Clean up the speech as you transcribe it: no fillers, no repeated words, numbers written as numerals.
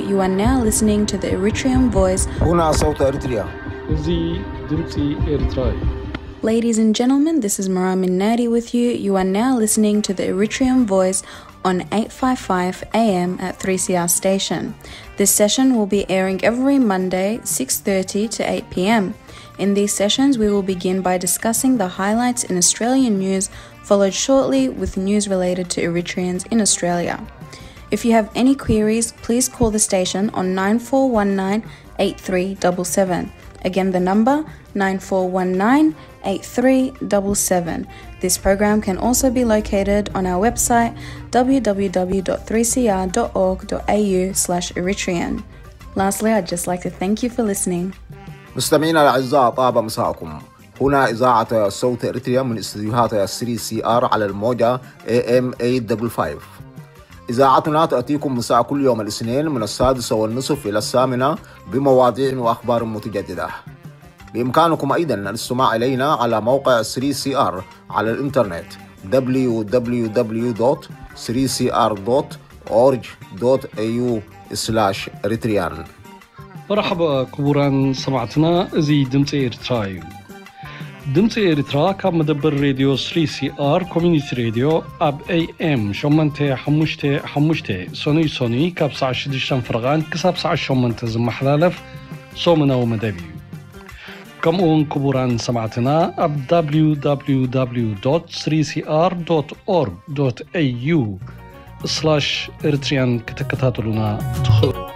You are now listening to the Eritrean Voice. هنا صوت إريتريا. زي دمتي إريتراي. Ladies and gentlemen, this is Maram Nadi with you. You are now listening to the Eritrean Voice on 855 AM at 3CR station. This session will be airing every Monday, 6:30 to 8 PM. In these sessions, we will begin by discussing the highlights in Australian news, followed shortly with news related to Eritreans in Australia. If you have any queries, please call the station on 9419-8377. Again, the number 9419-8377. This program can also be located on our website www.3cr.org.au/Eritrean. Lastly, I'd just like to thank you for listening. مستمعينا الأعزاء، طاب مساءكم. هنا إذاعة صوت إريتريا من استديوهات 3CR على الموجة AM 855. إذاعتنا تأتيكم مساء كل يوم الاثنين من 6:30 إلى 8 بمواضيع وأخبار متجددة. بإمكانكم أيضا الاستماع إلينا على موقع 3CR على الإنترنت www.3cr.org.au/Eritrean. مرحبا كبران سمعتنا زي دمتي إريتراي. دمتي إريترا كاب مدبر راديو 3CR كوميونيتي راديو أب AM شمنتي حمشتي سوني كاب ساعة 6 فرغان كساب ساعة شمنتي زم حلالف صومنا ومدبيو. كم كبران سمعتنا أب www.3cr.org.au/Eritrean كتكتاتلنا تخل.